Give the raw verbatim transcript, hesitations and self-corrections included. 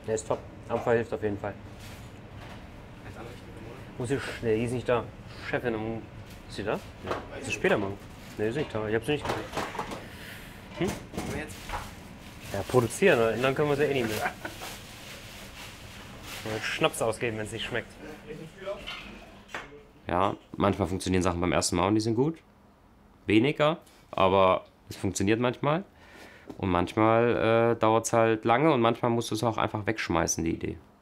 Der ist top. Ampfer hilft auf jeden Fall. Muss ich schnell, die ist nicht da. Chefin, ist sie da? Ja. Ist sie später morgen? Ne, ist nicht da. Ich hab sie nicht gesehen. Hm? Ja, produzieren, und dann können wir sie eh nicht mehr. Schnaps ausgeben, wenn es nicht schmeckt. Ja, manchmal funktionieren Sachen beim ersten Mal und die sind gut. Weniger, aber es funktioniert manchmal. Und manchmal äh, dauert es halt lange und manchmal musst du es auch einfach wegschmeißen, die Idee.